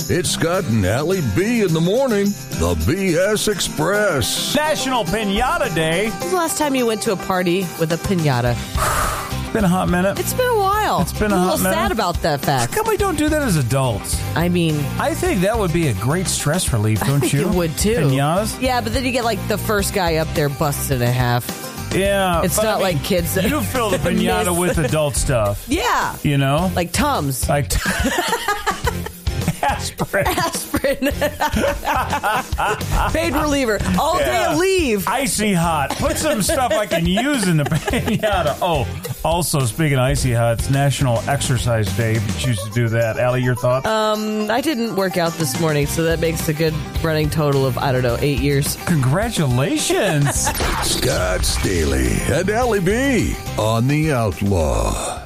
It's Scott and Allie B in the morning. The BS Express. National Piñata Day. When's the last time you went to a party with a piñata? It's been a hot minute. It's been a while. It's been a hot little minute. sad about that fact. How come we don't do that as adults? I mean, I think that would be a great stress relief, don't I think you? it would too. Piñatas? Yeah, but then you get like the first guy up there busted in half. Yeah. It's but not like kids that You fill the piñata miss. with adult stuff. Yeah. You know? Like Tums. Like aspirin. Aspirin. Pain reliever. All day leave. Icy hot. Put some stuff I can use in the piñata. Oh, also, speaking of icy hot, it's National Exercise Day if you choose to do that. Allie, your thoughts? I didn't work out this morning, so that makes a good running total of, 8 years. Congratulations. Scott Staley and Allie B on The Outlaw.